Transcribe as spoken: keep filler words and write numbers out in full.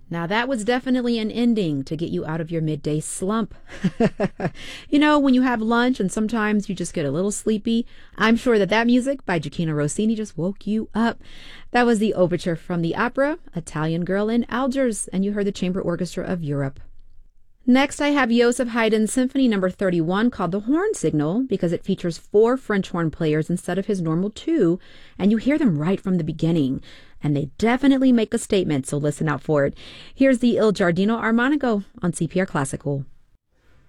Now, that was definitely an ending to get you out of your midday slump. You know, when you have lunch and sometimes you just get a little sleepy, I'm sure that that music by Gioachino Rossini just woke you up. That was the overture from the opera Italian Girl in Algiers, and you heard the Chamber Orchestra of Europe. Next, I have Joseph Haydn's Symphony number thirty-one, called The Horn Signal, because it features four French horn players instead of his normal two, and you hear them right from the beginning. And they definitely make a statement, so listen out for it. Here's the Il Giardino Armonico on C P R Classical.